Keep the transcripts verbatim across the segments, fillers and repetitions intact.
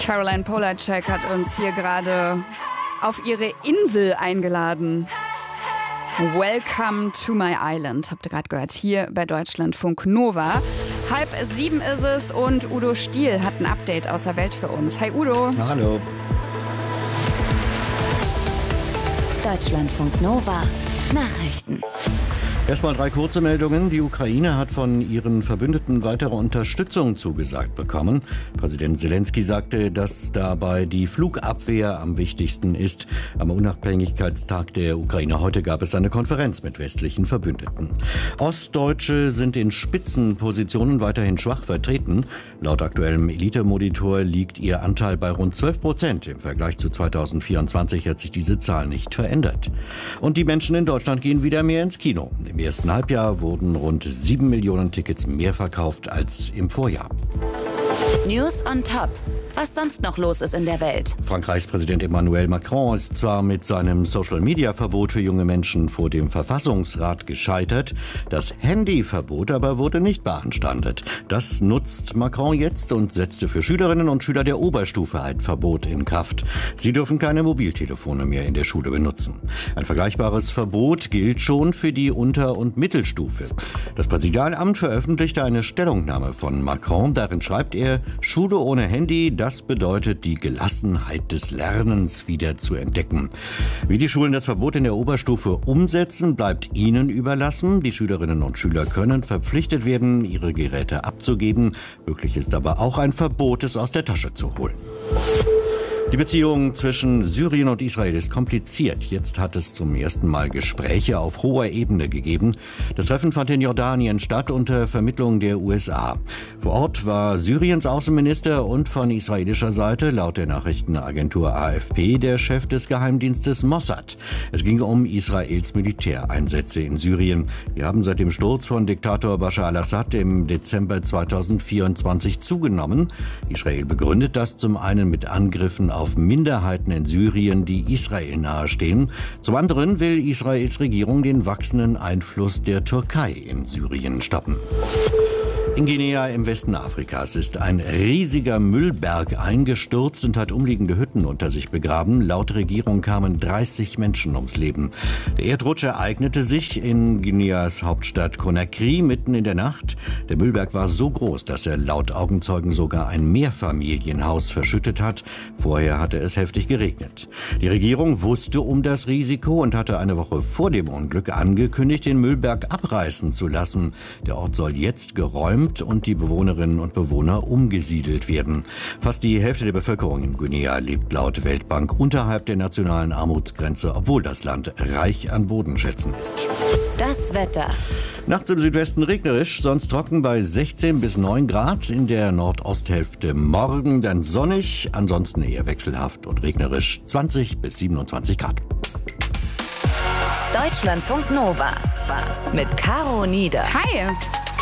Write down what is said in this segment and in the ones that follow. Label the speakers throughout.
Speaker 1: Caroline Polacek hat uns hier gerade auf ihre Insel eingeladen. Welcome to my island, habt ihr gerade gehört, hier bei Deutschlandfunk Nova. Halb sieben ist es und Udo Stiel hat ein Update aus der Welt für uns. Hi Udo.
Speaker 2: Hallo.
Speaker 3: Deutschlandfunk Nova Nachrichten.
Speaker 2: Erstmal drei kurze Meldungen. Die Ukraine hat von ihren Verbündeten weitere Unterstützung zugesagt bekommen. Präsident Zelensky sagte, dass dabei die Flugabwehr am wichtigsten ist. Am Unabhängigkeitstag der Ukraine heute gab es eine Konferenz mit westlichen Verbündeten. Ostdeutsche sind in Spitzenpositionen weiterhin schwach vertreten. Laut aktuellem Elite-Monitor liegt ihr Anteil bei rund zwölf Prozent. Im Vergleich zu zweitausendvierundzwanzig hat sich diese Zahl nicht verändert. Und die Menschen in Deutschland gehen wieder mehr ins Kino. Im ersten Halbjahr wurden rund sieben Millionen Tickets mehr verkauft als im Vorjahr.
Speaker 3: News on top. Was sonst noch los ist in der Welt.
Speaker 2: Frankreichs Präsident Emmanuel Macron ist zwar mit seinem Social-Media-Verbot für junge Menschen vor dem Verfassungsrat gescheitert, das Handyverbot aber wurde nicht beanstandet. Das nutzt Macron jetzt und setzte für Schülerinnen und Schüler der Oberstufe ein Verbot in Kraft. Sie dürfen keine Mobiltelefone mehr in der Schule benutzen. Ein vergleichbares Verbot gilt schon für die Unter- und Mittelstufe. Das Präsidialamt veröffentlichte eine Stellungnahme von Macron. Darin schreibt er, Schule ohne Handy, das bedeutet, die Gelassenheit des Lernens wieder zu entdecken. Wie die Schulen das Verbot in der Oberstufe umsetzen, bleibt ihnen überlassen. Die Schülerinnen und Schüler können verpflichtet werden, ihre Geräte abzugeben. Möglich ist aber auch ein Verbot, es aus der Tasche zu holen. Die Beziehung zwischen Syrien und Israel ist kompliziert. Jetzt hat es zum ersten Mal Gespräche auf hoher Ebene gegeben. Das Treffen fand in Jordanien statt unter Vermittlung der U S A. Vor Ort war Syriens Außenminister und von israelischer Seite laut der Nachrichtenagentur A F P der Chef des Geheimdienstes Mossad. Es ging um Israels Militäreinsätze in Syrien. Die haben seit dem Sturz von Diktator Bashar al-Assad im Dezember zweitausendvierundzwanzig zugenommen. Israel begründet das zum einen mit Angriffen auf Minderheiten in Syrien, die Israel nahestehen. Zum anderen will Israels Regierung den wachsenden Einfluss der Türkei in Syrien stoppen. In Guinea im Westen Afrikas ist ein riesiger Müllberg eingestürzt und hat umliegende Hütten unter sich begraben. Laut Regierung kamen dreißig Menschen ums Leben. Der Erdrutsch ereignete sich in Guineas Hauptstadt Conakry mitten in der Nacht. Der Müllberg war so groß, dass er laut Augenzeugen sogar ein Mehrfamilienhaus verschüttet hat. Vorher hatte es heftig geregnet. Die Regierung wusste um das Risiko und hatte eine Woche vor dem Unglück angekündigt, den Müllberg abreißen zu lassen. Der Ort soll jetzt geräumt und die Bewohnerinnen und Bewohner umgesiedelt werden. Fast die Hälfte der Bevölkerung in Guinea lebt laut Weltbank unterhalb der nationalen Armutsgrenze, obwohl das Land reich an Bodenschätzen ist.
Speaker 3: Das Wetter.
Speaker 2: Nachts im Südwesten regnerisch, sonst trocken bei sechzehn bis neun Grad. In der Nordosthälfte morgen dann sonnig, ansonsten eher wechselhaft und regnerisch zwanzig bis siebenundzwanzig Grad.
Speaker 3: Deutschlandfunk Nova mit Caro Nieder.
Speaker 1: Hi.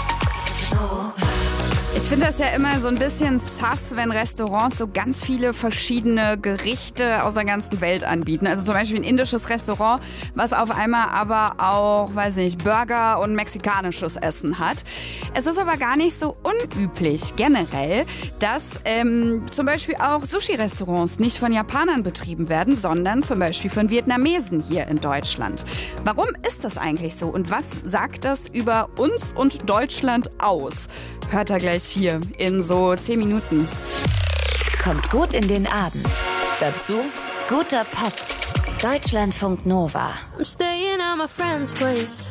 Speaker 1: Ich finde das ja immer so ein bisschen sass, wenn Restaurants so ganz viele verschiedene Gerichte aus der ganzen Welt anbieten. Also zum Beispiel ein indisches Restaurant, was auf einmal aber auch, weiß nicht, Burger und mexikanisches Essen hat. Es ist aber gar nicht so unüblich generell, dass ähm, zum Beispiel auch Sushi-Restaurants nicht von Japanern betrieben werden, sondern zum Beispiel von Vietnamesen hier in Deutschland. Warum ist das eigentlich so und was sagt das über uns und Deutschland aus? Hört er gleich hier in so zehn Minuten.
Speaker 3: Kommt gut in den Abend. Dazu guter Pop. Deutschlandfunk Nova.
Speaker 4: I'm staying at my friend's place.